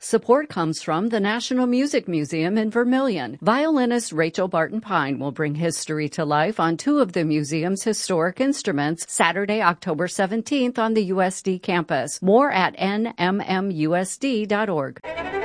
Support comes from the National Music Museum in Vermilion. Violinist Rachel Barton Pine will bring history to life on two of the museum's historic instruments Saturday, October 17th on the USD campus. More at nmmusd.org.